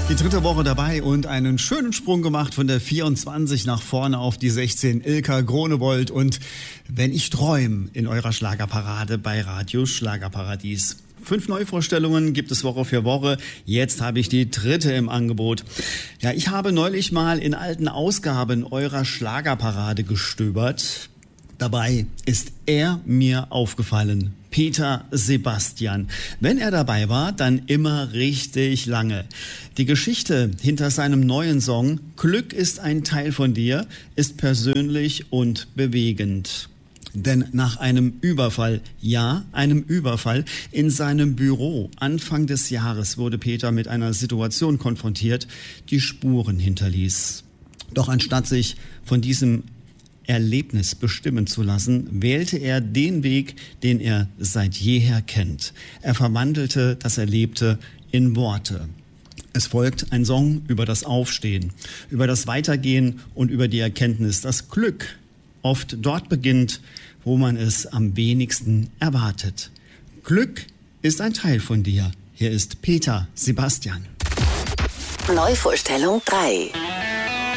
Die dritte Woche dabei und einen schönen Sprung gemacht von der 24 nach vorne auf die 16. Ilka Gronewold und Wenn ich träum in eurer Schlagerparade bei Radio Schlagerparadies. 5 Neuvorstellungen gibt es Woche für Woche. Jetzt habe ich die dritte im Angebot. Ja, ich habe neulich mal in alten Ausgaben eurer Schlagerparade gestöbert. Dabei ist er mir aufgefallen. Peter Sebastian. Wenn er dabei war, dann immer richtig lange. Die Geschichte hinter seinem neuen Song Glück ist ein Teil von dir ist persönlich und bewegend. Denn nach einem Überfall, ja, einem Überfall in seinem Büro Anfang des Jahres wurde Peter mit einer Situation konfrontiert, die Spuren hinterließ. Doch anstatt sich von diesem Erlebnis bestimmen zu lassen, wählte er den Weg, den er seit jeher kennt. Er verwandelte das Erlebte in Worte. Es folgt ein Song über das Aufstehen, über das Weitergehen und über die Erkenntnis, dass Glück oft dort beginnt, wo man es am wenigsten erwartet. Glück ist ein Teil von dir. Hier ist Peter Sebastian. Neuvorstellung 3.